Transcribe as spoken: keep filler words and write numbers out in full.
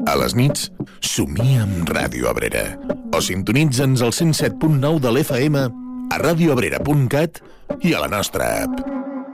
A les nits, somia amb Ràdio Abrera. O sintonitza'ns al cent set punt nou de l'F M, a radioabrera punt cat i a la nostra app.